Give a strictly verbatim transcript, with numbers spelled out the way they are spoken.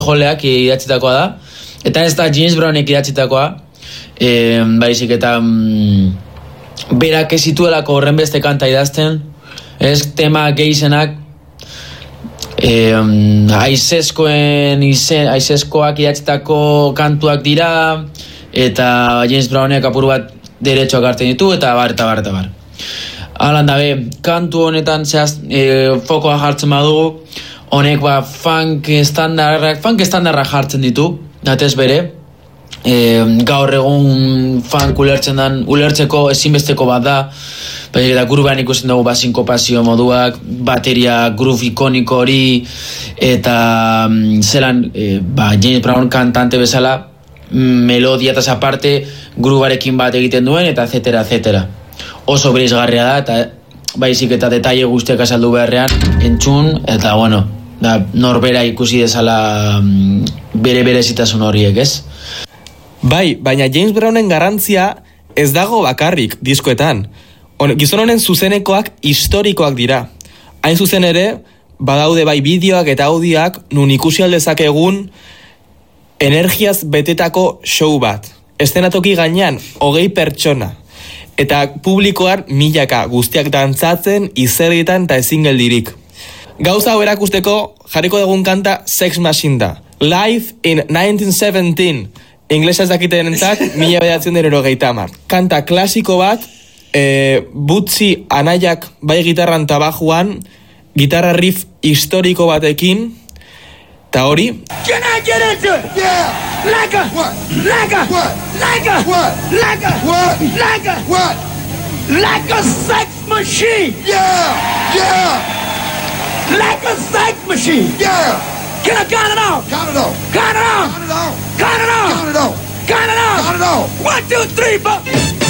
joleak idatzitakoa da, eta ez da James Brownek idatzitakoa, e, baizik eta mm, berak ez zituelako horren beste kanta idazten, ez tema geizenak, e, mm, aizeskoen izen, aizeskoak idatzitako kantuak dira, eta James Brownek apur bat derechoak hartzen ditu, eta bar, eta bar, eta bar. Alan dabe, kantu honetan zehaz, e, fokoa jartzen badugu, honek ba funk estandarrak, funk estandarrak jartzen ditu, datez bere, e, gaur egun funk ulertzen dan, ulertzeko ezinbesteko bat da, baina eta grubean ikusten dugu ba sinkopazio moduak, bateria groove ikoniko hori, eta mm, zelan, e, ba James Brown kantante bezala, melodia eta aparte, grubarekin bat egiten duen, eta etcétera, etcétera. Oso bereizgarria da, eta baizik eta detaile guztiak azaldu beharrean, entzun, eta bueno, da, norbera ikusi dezala bere berezitasun horiek, ez? Bai, baina James Brownen garrantzia ez dago bakarrik diskoetan. On, gizon honen zuzenekoak historikoak dira. Hain zuzen ere, badaude bai bideoak eta audioak nun ikusi aldezak egun energiaz betetako show bat. Eszenatoki gainean, hogei pertsona. Eta publikoan milaka guztiak dantzatzen, izerritan eta ezin geldirik. Gauza hau erakusteko jarriko dugun kanta Sex Machine da. Live in nineteen seventeen. Inglesa ez dakiten entzat, mila bedatzen dira erogeita hamar. Kanta klasiko bat, e, Butzi anaiak bai gitarran tabajuan, gitarra riff historiko batekin, eta hori... Can I get into it? Yeah! Like a... What? Like a... What? Like a... What? Like a... What? Like a... What? Like a sex machine! Yeah! Yeah! Like a sex machine! Yeah! Can I count it off? Count it off! Count it off! Count it off! Count it off! Count it off! Count it off! Count it off! One, two, three, four...